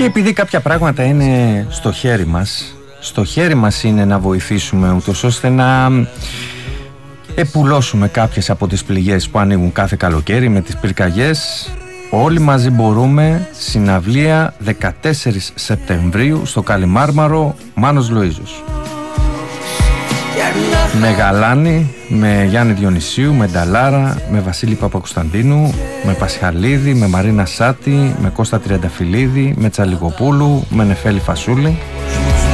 Και επειδή κάποια πράγματα είναι στο χέρι μας, στο χέρι μας είναι να βοηθήσουμε ούτως ώστε να επουλώσουμε κάποιες από τις πληγές που ανοίγουν κάθε καλοκαίρι με τις πυρκαγιές. Όλοι μαζί μπορούμε. Συναυλία 14 Σεπτεμβρίου στο Καλιμάρμαρο, Μάνος Λοΐζος. Με Γαλάνη, με Γιάννη Διονυσίου, με Νταλάρα, με Βασίλη Παπακοσταντίνου, με Πασχαλίδη, με Μαρίνα Σάτη, με Κώστα Τριανταφυλλίδη, με Τσαλιγοπούλου, με Νεφέλη Φασούλη.